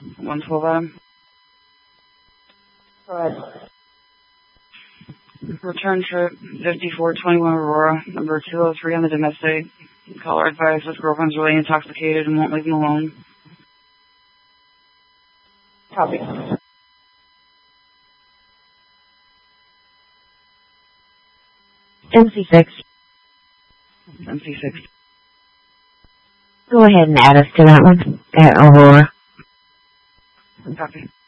112 Adam. Go ahead. Return trip 5421 Aurora, number 203 on the domestic. Caller advised his girlfriend's really intoxicated and won't leave him alone. Copy. MC6. MC6. Go ahead and add us to that one at Aurora. Copy.